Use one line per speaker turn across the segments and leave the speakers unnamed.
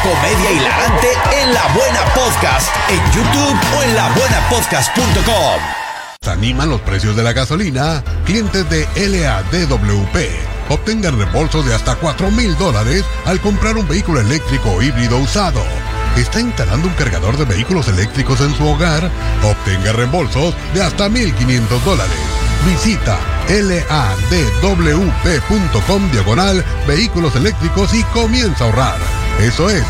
comedia hilarante en La Buena Podcast, en YouTube o en labuenapodcast.com.
Animan los precios de la gasolina. Clientes de LADWP obtengan reembolsos de hasta $4,000 al comprar un vehículo eléctrico o híbrido usado. ¿Está instalando un cargador de vehículos eléctricos en su hogar? Obtenga reembolsos de hasta $1,500. Visita ladwp.com/vehículos eléctricos y comienza a ahorrar. Eso es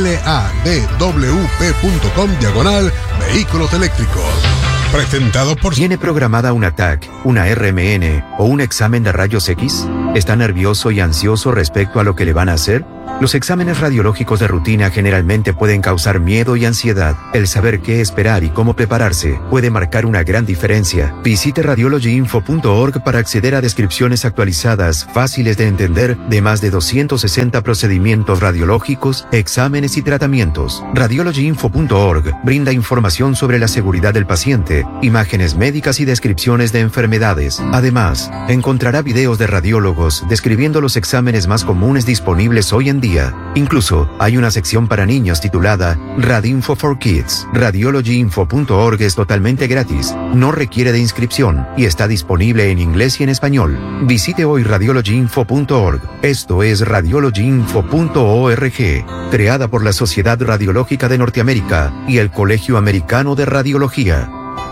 ladwp.com/vehículos eléctricos. Presentado por...
¿Tiene programada una TAC, una RMN o un examen de rayos X? ¿Está nervioso y ansioso respecto a lo que le van a hacer? Los exámenes radiológicos de rutina generalmente pueden causar miedo y ansiedad. El saber qué esperar y cómo prepararse puede marcar una gran diferencia. Visite radiologyinfo.org para acceder a descripciones actualizadas, fáciles de entender, de más de 260 procedimientos radiológicos, exámenes y tratamientos. Radiologyinfo.org brinda información sobre la seguridad del paciente, imágenes médicas y descripciones de enfermedades. Además, encontrará videos de radiólogos describiendo los exámenes más comunes disponibles hoy en día. Incluso hay una sección para niños titulada Radinfo for Kids. Radiologyinfo.org es totalmente gratis, no requiere de inscripción y está disponible en inglés y en español. Visite hoy radiologyinfo.org. Esto es radiologyinfo.org, creada por la Sociedad Radiológica de Norteamérica y el Colegio Americano de Radiología.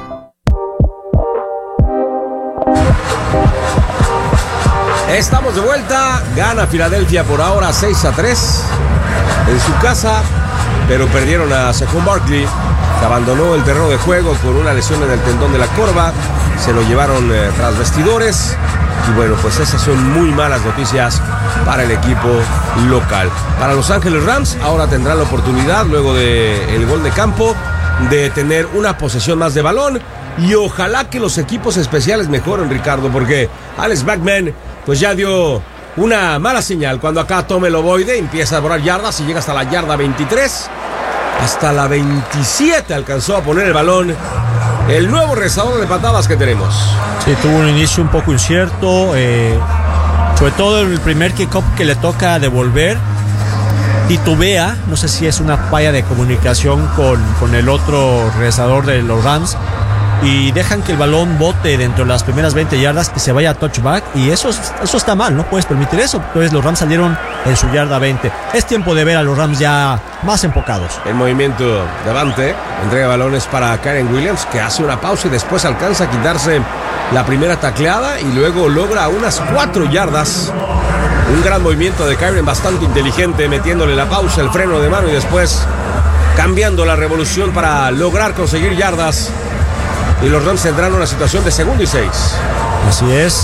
Estamos de vuelta. Gana Filadelfia por ahora 6-3 en su casa, pero perdieron a Saquon Barkley, que abandonó el terreno de juego con una lesión en el tendón de la corva. Se lo llevaron tras vestidores. Y bueno, pues esas son muy malas noticias para el equipo local. Para Los Ángeles Rams, ahora tendrán la oportunidad, luego del gol de campo, de tener una posesión más de balón. Y ojalá que los equipos especiales mejoren, Ricardo, porque Alex Bachman pues ya dio una mala señal cuando acá toma el ovoide, empieza a borrar yardas y llega hasta la yarda 23. Hasta la 27 alcanzó a poner el balón el nuevo rezador de patadas que tenemos.
Sí, tuvo un inicio un poco incierto, sobre todo el primer kickoff que le toca devolver. Titubea, no sé si es una falla de comunicación con el otro rezador de los Rams, y dejan que el balón bote dentro de las primeras 20 yardas, que se vaya a touchback, y eso está mal, no puedes permitir eso. Entonces los Rams salieron en su yarda 20. Es tiempo de ver a los Rams ya más enfocados.
El movimiento de Davante, entrega balones para Kyren Williams, que hace una pausa y después alcanza a quitarse la primera tacleada y luego logra unas 4 yardas. Un gran movimiento de Kyren, bastante inteligente, metiéndole la pausa, el freno de mano y después cambiando la revolución para lograr conseguir yardas. Y los Rams tendrán una situación de 2nd y 6.
Así es.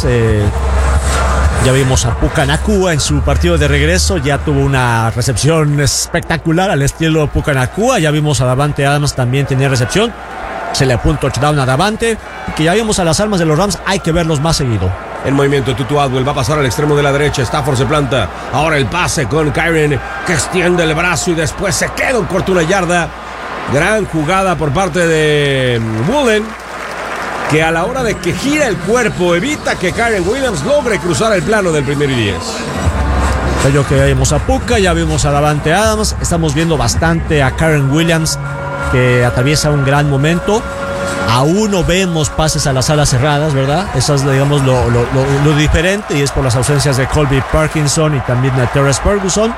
Ya vimos a Puka Nacua en su partido de regreso. Ya tuvo una recepción espectacular al estilo Puka Nacua. Ya vimos a Davante Adams también tener recepción. Se le apuntó un touchdown a Davante. Que ya vimos a las armas de los Rams. Hay que verlos más seguido.
El movimiento de Tutu Atwell va a pasar al extremo de la derecha. Stafford se planta. Ahora el pase con Kyren, que extiende el brazo y después se queda un corto una yarda. Gran jugada por parte de Woolen, que a la hora de que gira el cuerpo evita que Kyren Williams logre cruzar el plano del 1st y 10.
Creo que ya vimos a Puka, ya vimos a Davante Adams. Estamos viendo bastante a Kyren Williams, que atraviesa un gran momento. Aún no vemos pases a las alas cerradas, ¿verdad? Eso es, digamos, lo diferente, y es por las ausencias de Colby Parkinson y también de Terrence Ferguson.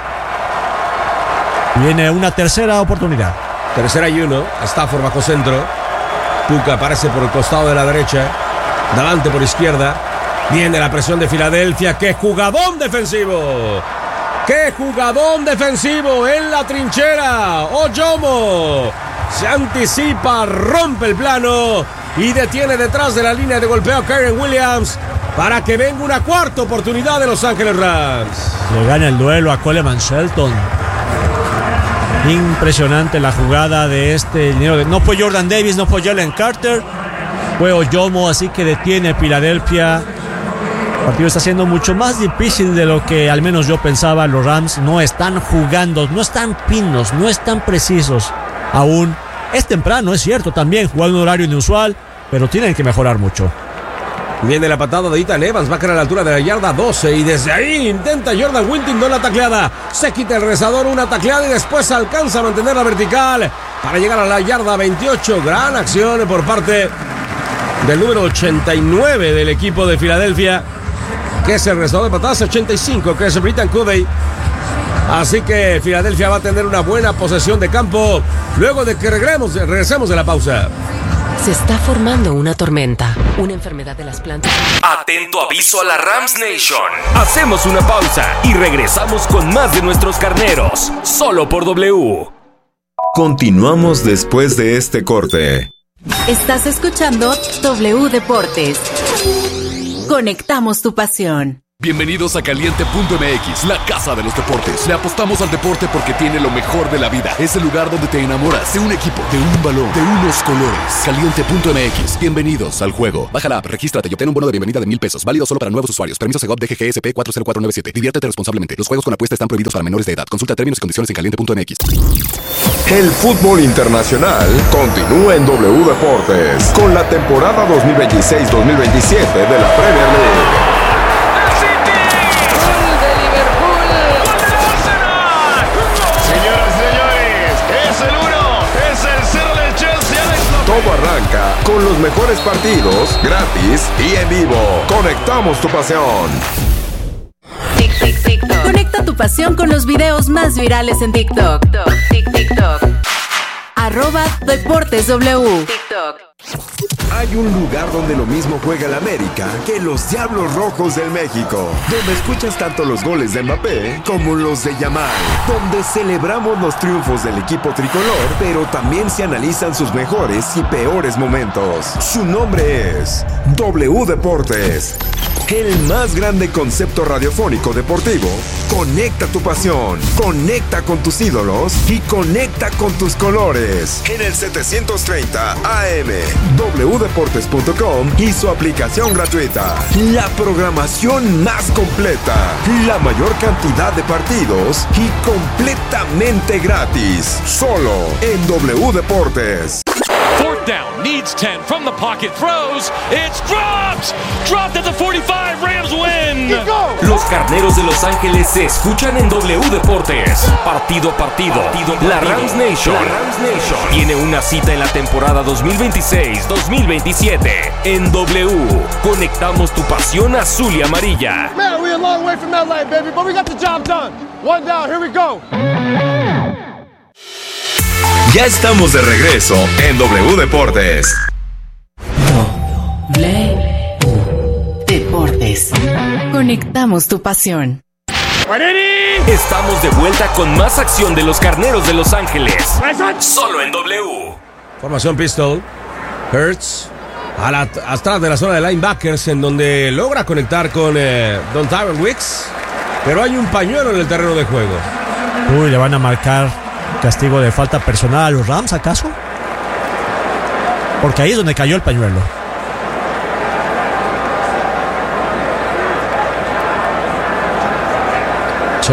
Viene una tercera oportunidad.
3rd y 1, Stafford bajo centro. Puka aparece por el costado de la derecha. Davante por izquierda. Viene la presión de Filadelfia. ¡Qué jugadón defensivo! ¡Qué jugadón defensivo en la trinchera! Ojomo se anticipa, rompe el plano y detiene detrás de la línea de golpeo a Kyren Williams para que venga una 4ª oportunidad de Los Ángeles Rams.
Le gana el duelo a Coleman Shelton. Impresionante la jugada de este. No fue Jordan Davis, no fue Jalen Carter, fue Ojomo, así que detiene Filadelfia. El partido está siendo mucho más difícil de lo que al menos yo pensaba. Los Rams no están jugando, no están finos, no están precisos. Aún es temprano, es cierto, también jugar en un horario inusual, pero tienen que mejorar mucho.
Viene la patada de Ethan Evans, va a caer a la altura de la yarda 12 y desde ahí intenta Jordan Whittington la tacleada. Se quita el rezador, una tacleada y después alcanza a mantener la vertical para llegar a la yarda 28. Gran acción por parte del número 89 del equipo de Filadelfia, que es el rezador de patadas 85, que es Britton Covey. Así que Filadelfia va a tener una buena posesión de campo luego de que regresemos de la pausa.
Se está formando una tormenta, una enfermedad de las plantas.
Atento aviso a la Rams Nation. Hacemos una pausa y regresamos con más de nuestros carneros, solo por W.
Continuamos después de este corte.
Estás escuchando W Deportes. Conectamos tu pasión.
Bienvenidos a Caliente.mx, la casa de los deportes. Le apostamos al deporte porque tiene lo mejor de la vida. Es el lugar donde te enamoras de un equipo, de un balón, de unos colores. Caliente.mx, bienvenidos al juego. Baja la app, regístrate y obtén un bono de bienvenida de $1,000. Válido solo para nuevos usuarios. Permiso Segov DGGSP 40497. Diviértete responsablemente. Los juegos con apuesta están prohibidos para menores de edad. Consulta términos y condiciones en Caliente.mx.
El fútbol internacional continúa en W Deportes con la temporada 2026-2027 de la Premier League. Todo arranca con los mejores partidos, gratis y en vivo. Conectamos tu pasión.
TikTok. Conecta tu pasión con los videos más virales en TikTok. TikTok. @DeportesW. TikTok.
Hay un lugar donde lo mismo juega el América que los Diablos Rojos del México, donde escuchas tanto los goles de Mbappé como los de Yamal, donde celebramos los triunfos del equipo tricolor, pero también se analizan sus mejores y peores momentos. Su nombre es W Deportes, el más grande concepto radiofónico deportivo. Conecta tu pasión, conecta con tus ídolos y conecta con tus colores. En el 730 AM, wdeportes.com y su aplicación gratuita. La programación más completa, la mayor cantidad de partidos y completamente gratis. Solo en W Deportes.
Fourth down, needs 10 from the pocket, throws, it's dropped! Dropped at the 45, Rams win!
Los carneros de Los Ángeles se escuchan en W Deportes. Partido a partido. La Rams Nation tiene una cita en la temporada 2026-2027. En W, conectamos tu pasión azul y amarilla.
Man, we're a long way from LA, baby, but we got the job done. One down, here we go.
Ya estamos de regreso en W Deportes.
W Deportes. Conectamos tu pasión.
Estamos de vuelta con más acción de los carneros de Los Ángeles. Solo en W.
Formación pistol. Hurts atrás de la zona de linebackers, en donde logra conectar con Don Tyron Wicks, pero hay un pañuelo en el terreno de juego.
Uy, le van a marcar castigo de falta personal a los Rams, ¿acaso? Porque ahí es donde cayó el pañuelo. Sí.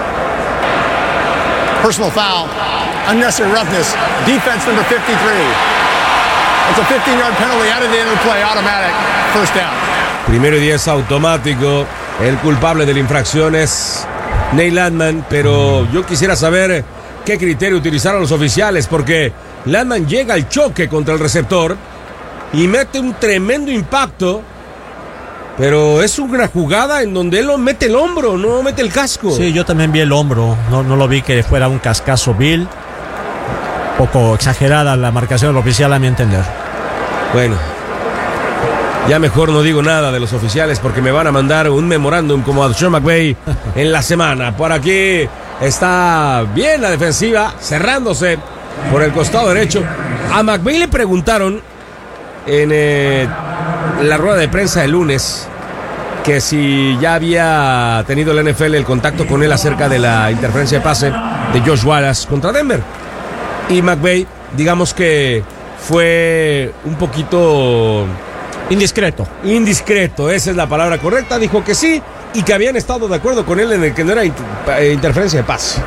Personal foul, unnecessary roughness, defense number 53. It's a 15-yard penalty out of the end of the play, automatic, first down.
1st y 10 automático. El culpable de la infracción es Nate Landman, pero yo quisiera saber qué criterio utilizaron los oficiales, porque Landman llega al choque contra el receptor y mete un tremendo impacto, pero es una jugada en donde él mete el hombro, no mete el casco.
Sí, yo también vi el hombro, no lo vi que fuera un cascazo vil. Poco exagerada la marcación del oficial, a mi entender.
Bueno, ya mejor no digo nada de los oficiales porque me van a mandar un memorándum como a Sean McVay en la semana. Por aquí está bien la defensiva, cerrándose por el costado derecho. A McVay le preguntaron en la rueda de prensa el lunes que si ya había tenido la NFL el contacto con él acerca de la interferencia de pase de Josh Wallace contra Denver. Y McVay, digamos que fue un poquito
indiscreto,
esa es la palabra correcta. Dijo que sí y que habían estado de acuerdo con él en el que no era interferencia de pase.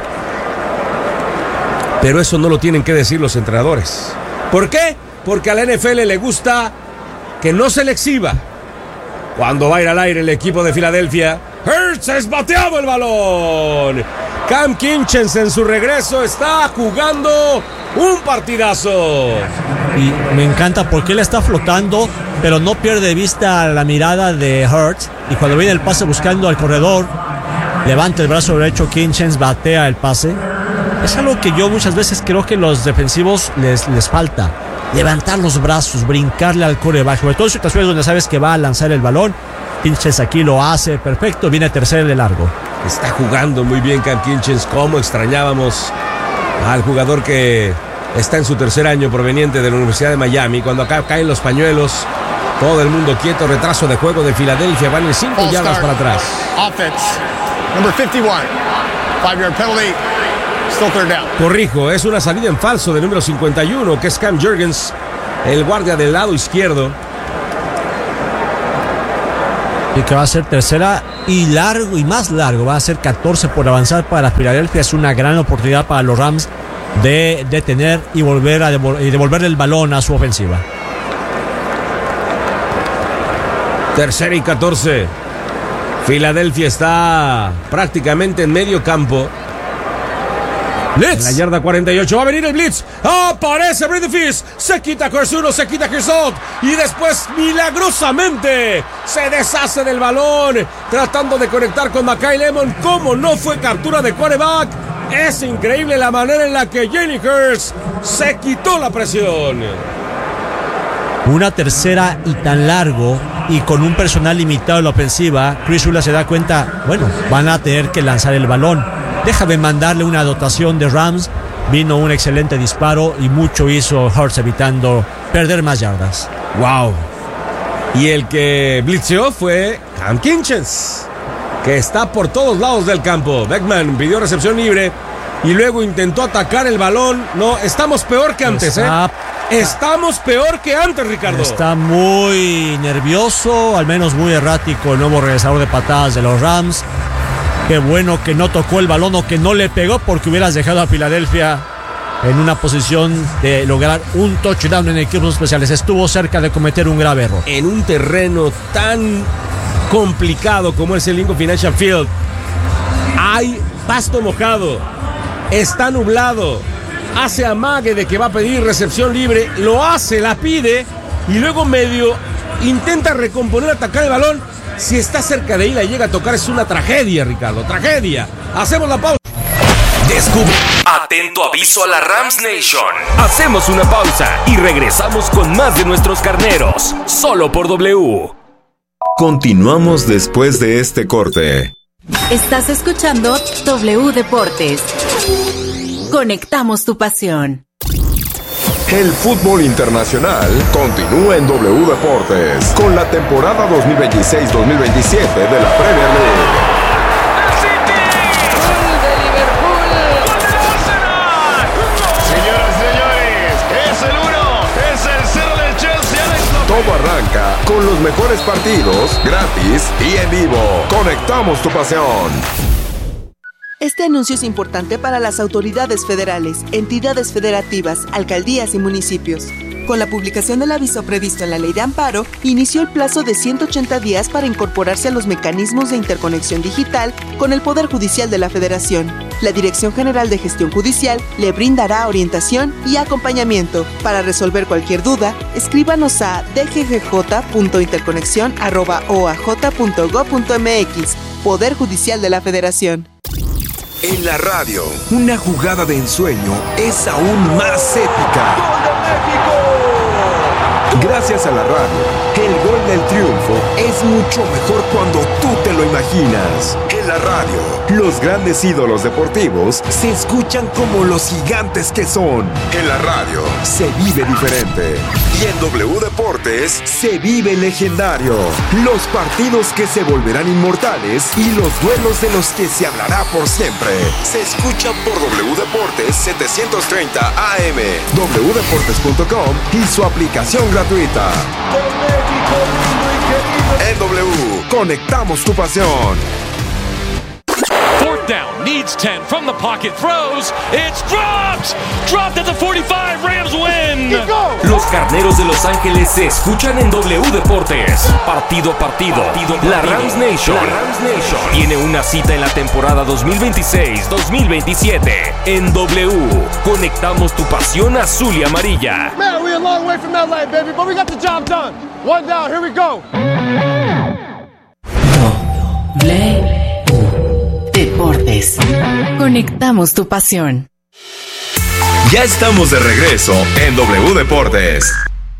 Pero eso no lo tienen que decir los entrenadores. ¿Por qué? Porque a la NFL le gusta que no se le exhiba. Cuando va a ir al aire el equipo de Filadelfia, Hurts es bateado el balón. Cam Kinchens en su regreso está jugando un partidazo.
Y me encanta porque él está flotando, pero no pierde de vista la mirada de Hurts. Y cuando viene el pase buscando al corredor, levanta el brazo derecho, Kinchens batea el pase. Es algo que yo muchas veces creo que los defensivos les falta. Levantar los brazos, brincarle al quarterback, sobre todo en situaciones donde sabes que va a lanzar el balón. Kinchens aquí lo hace perfecto, viene tercero de largo.
Está jugando muy bien Cam Kinchens. Cómo extrañábamos al jugador que está en su tercer año proveniente de la Universidad de Miami. Cuando acá caen los pañuelos, todo el mundo quieto. Retraso de juego de Filadelfia, van en 5 yardas para atrás.
Offense, number 51, 5-yard penalty. Still third down.
Corrijo, es una salida en falso del número 51, que es Cam Jurgens, el guardia del lado izquierdo.
Y que va a ser tercera y largo y más largo. Va a ser 14 por avanzar para Filadelfia. Es una gran oportunidad para los Rams de detener y devolverle el balón a su ofensiva.
Tercera y 14. Filadelfia está prácticamente en medio campo. Blitz. En la yarda 48 va a venir el blitz. Aparece Brady Fish. Se quita Curse 1, se quita Curse 2. Y después, milagrosamente, se deshace del balón. Tratando de conectar con Mackay Lemon. Como no fue captura de quarterback. Es increíble la manera en la que Jalen Hurts se quitó la presión.
Una tercera y tan largo. Y con un personal limitado en la ofensiva, Chris Shula se da cuenta, bueno, van a tener que lanzar el balón. Déjame mandarle una dotación de Rams. Vino un excelente disparo y mucho hizo Hurts evitando perder más yardas.
Wow. Y el que blitzeó fue Cam Kinchens, que está por todos lados del campo. Beckman pidió recepción libre y luego intentó atacar el balón. No, estamos peor que antes, Estamos peor que antes, Ricardo.
Está muy nervioso, al menos muy errático el nuevo regresador de patadas de los Rams. Qué bueno que no tocó el balón o que no le pegó, porque hubieras dejado a Filadelfia en una posición de lograr un touchdown en equipos especiales. Estuvo cerca de cometer un grave error.
En un terreno tan complicado como es el Lincoln Financial Field, hay pasto mojado, está nublado, hace amague de que va a pedir recepción libre, lo hace, la pide y luego medio intenta recomponer, atacar el balón. Si está cerca de ahí, la llega a tocar, es una tragedia, Ricardo, tragedia. Hacemos la pausa.
Descubre. Atento aviso a la Rams Nation. Hacemos una pausa y regresamos con más de nuestros carneros, solo por W.
Continuamos después de este corte.
Estás escuchando W Deportes. Conectamos tu pasión.
El fútbol internacional continúa en W Deportes con la temporada 2026-2027 de la Premier League.
Señoras y señores, es el 1, es el 0 del Chelsea.
Todo arranca con los mejores partidos, gratis y en vivo. Conectamos tu pasión.
Este anuncio es importante para las autoridades federales, entidades federativas, alcaldías y municipios. Con la publicación del aviso previsto en la Ley de Amparo, inició el plazo de 180 días para incorporarse a los mecanismos de interconexión digital con el Poder Judicial de la Federación. La Dirección General de Gestión Judicial le brindará orientación y acompañamiento. Para resolver cualquier duda, escríbanos a dggj.interconexión@oaj.gov.mx. Poder Judicial de la Federación.
En la radio, una jugada de ensueño es aún más épica. ¡Gol de México! Gracias a la radio, el gol del triunfo es mucho mejor cuando tú te lo imaginas. En la radio, los grandes ídolos deportivos se escuchan como los gigantes que son. En la radio, se vive diferente. Y en W Deportes, se vive legendario. Los partidos que se volverán inmortales y los duelos de los que se hablará por siempre. Se escuchan por W Deportes 730 AM, wdeportes.com y su aplicación gratuita. En W, conectamos tu pasión.
Fourth down, needs 10 from the pocket, throws, it's dropped at the 45, Rams win.
Los Carneros de Los Ángeles se escuchan en W Deportes. Partido a partido. La Rams Nation tiene una cita en la temporada 2026-2027 en W. Conectamos tu pasión azul y amarilla.
Man, we're a long way from LA, baby, but we got the job done. One down, here we go.
Deportes. Conectamos tu pasión.
Ya estamos de regreso en W Deportes.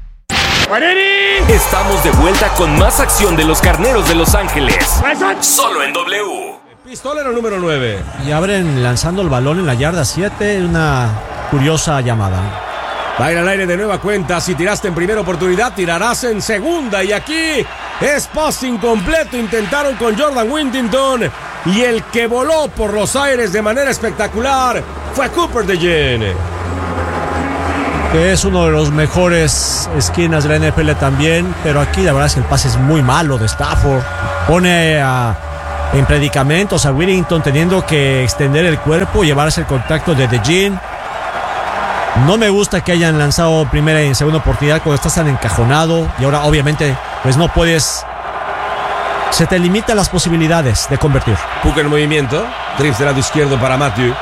Estamos de vuelta con más acción de los Carneros de Los Ángeles. Solo en W.
Pistolero número 9.
Y abren lanzando el balón en la yarda 7. Una curiosa llamada.
Va a ir al aire de nueva cuenta. Si tiraste en primera oportunidad, tirarás en segunda. Y aquí es pase incompleto. Intentaron con Jordan Whittington. Y el que voló por los aires de manera espectacular fue Cooper DeJean.
Que es uno de los mejores esquinas de la NFL también. Pero aquí la verdad es que el pase es muy malo de Stafford. Pone en predicamentos a Whittington teniendo que extender el cuerpo, llevarse el contacto de DeJean. No me gusta que hayan lanzado primera y segunda oportunidad cuando estás tan encajonado. Y ahora obviamente pues no puedes. Se te limitan las posibilidades de convertir.
Puka en movimiento. Trips del lado izquierdo para Matthew.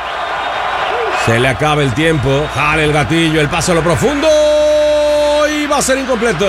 Se le acaba el tiempo. Jale el gatillo. El paso a lo profundo. Y va a ser incompleto.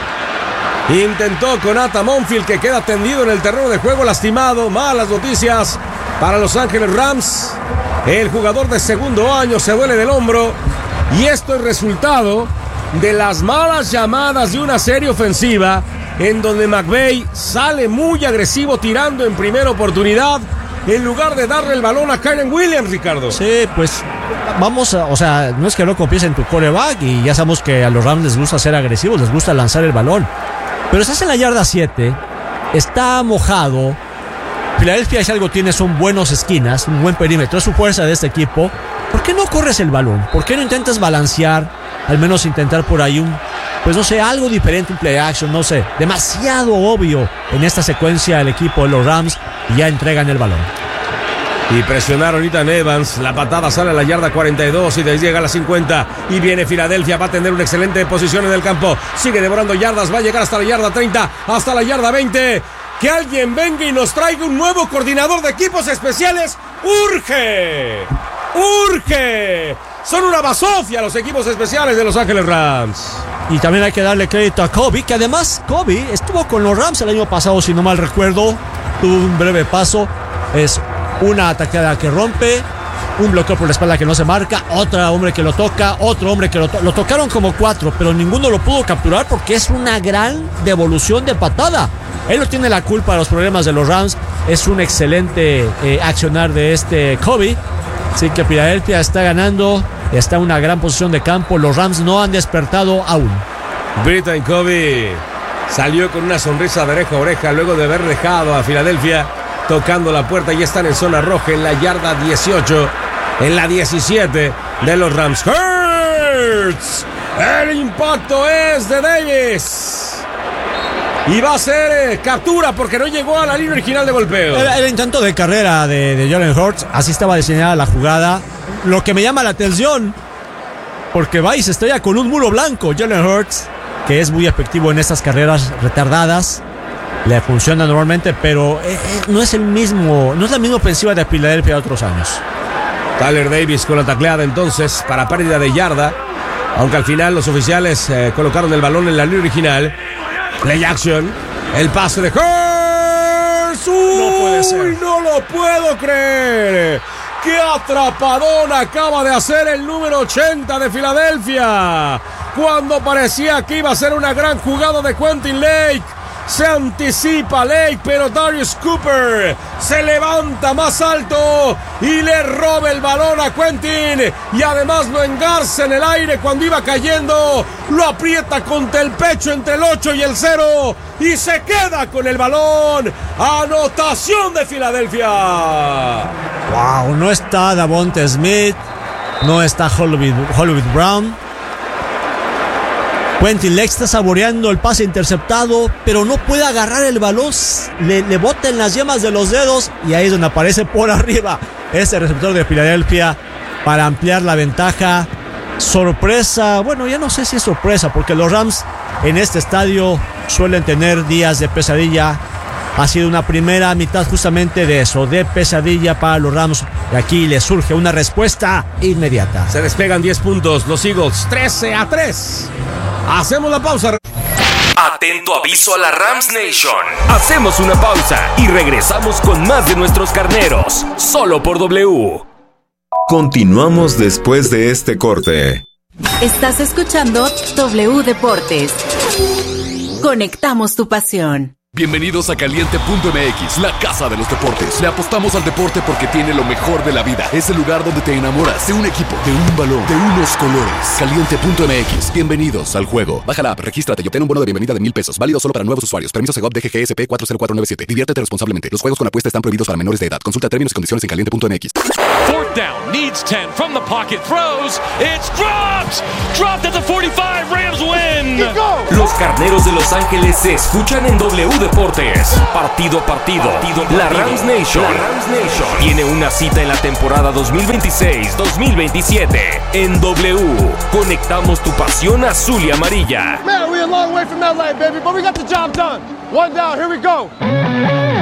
Intentó con Ata Monfield, que queda tendido en el terreno de juego, lastimado. Malas noticias para Los Ángeles Rams. El jugador de segundo año se duele del hombro. Y esto es resultado de las malas llamadas de una serie ofensiva en donde McVay sale muy agresivo tirando en primera oportunidad en lugar de darle el balón a Kyren Williams, Ricardo.
Sí, pues vamos a, o sea, no es que no confíes en tu quarterback y ya sabemos que a los Rams les gusta ser agresivos, les gusta lanzar el balón. Pero estás en la yarda 7, está mojado. Filadelfia, si algo tiene, son buenos esquinas, un buen perímetro, es su fuerza de este equipo. ¿Por qué no corres el balón? ¿Por qué no intentas balancear? Al menos intentar por ahí pues no sé, algo diferente, un play action, no sé. Demasiado obvio en esta secuencia el equipo de los Rams y ya entregan el balón.
Y presionaron ahorita en Evans. La patada sale a la yarda 42 y llega a la 50. Y viene Filadelfia. Va a tener una excelente posición en el campo. Sigue devorando yardas. Va a llegar hasta la yarda 30. Hasta la yarda 20. Que alguien venga y nos traiga un nuevo coordinador de equipos especiales. ¡Urge! ¡Urge! Son una basofia los equipos especiales de Los Ángeles Rams.
Y también hay que darle crédito a Kobe, que además Kobe estuvo con los Rams el año pasado, si no mal recuerdo. Tuvo un breve paso. Es una atacada que rompe, un bloqueo por la espalda que no se marca, otro hombre que lo toca, otro hombre que lo tocaron como 4, pero ninguno lo pudo capturar porque es una gran devolución de patada. Él no tiene la culpa de los problemas de los Rams. Es un excelente accionar de este Kobe. Así que Filadelfia está ganando, está en una gran posición de campo. Los Rams no han despertado aún.
Brittain Kobe salió con una sonrisa de oreja a oreja luego de haber dejado a Filadelfia tocando la puerta. Y están en zona roja en la yarda 18, en la 17 de los Rams. Hurts. El impacto es de Davis. Y va a ser captura porque no llegó a la línea original de golpeo.
El intento de carrera de Jalen Hurts, así estaba diseñada la jugada. Lo que me llama la atención, porque va y se estrella con un muro blanco. Jalen Hurts, que es muy efectivo en estas carreras retardadas, le funciona normalmente, pero no es la misma ofensiva de Filadelfia de otros años.
Tyler Davis con la tacleada entonces para pérdida de yarda, aunque al final los oficiales colocaron el balón en la línea original. Play action, el pase de Hurts.
No puede ser.
No lo puedo creer. ¡Qué atrapadón acaba de hacer el número 80 de Filadelfia! Cuando parecía que iba a ser una gran jugada de Quentin Lake. Se anticipa Lake, pero Darius Cooper se levanta más alto y le roba el balón a Quentin. Y además lo engarza en el aire cuando iba cayendo. Lo aprieta contra el pecho entre el 8 y el 0 y se queda con el balón. Anotación de Filadelfia.
Wow, no está Davonte Smith, no está Hollywood Brown. Quentin Lake está saboreando el pase interceptado, pero no puede agarrar el balón. Le bota en las yemas de los dedos y ahí es donde aparece por arriba ese receptor de Filadelfia para ampliar la ventaja. Sorpresa, bueno, ya no sé si es sorpresa, porque los Rams en este estadio suelen tener días de pesadilla. Ha sido una primera mitad justamente de eso, de pesadilla para los Rams. Y aquí les surge una respuesta inmediata.
Se despegan 10 puntos los Eagles, 13-3. Hacemos la pausa.
Atento aviso a la Rams Nation. Hacemos una pausa y regresamos con más de nuestros carneros, solo por W.
Continuamos después de este corte.
Estás escuchando W Deportes. Conectamos tu pasión.
Bienvenidos a Caliente.mx, la casa de los deportes. Le apostamos al deporte porque tiene lo mejor de la vida. Es el lugar donde te enamoras de un equipo, de un balón, de unos colores. Caliente.mx, bienvenidos al juego. Baja la app, regístrate y obtén un bono de bienvenida de $1,000. Válido solo para nuevos usuarios. Permiso Segov DGGSP 40497. Diviértete responsablemente. Los juegos con apuesta están prohibidos para menores de edad. Consulta términos y condiciones en Caliente.mx.
Fourth down, needs 10 from the pocket, throws, it's dropped! Dropped at the 45, Rams win!
Los carneros de Los Ángeles se escuchan en W Deportes. Partido a partido. La Rams Nation tiene una cita en la temporada 2026-2027. En W, conectamos tu pasión azul y amarilla.
Man, we're a long way from LA, baby, but we got the job done. One down, here we go.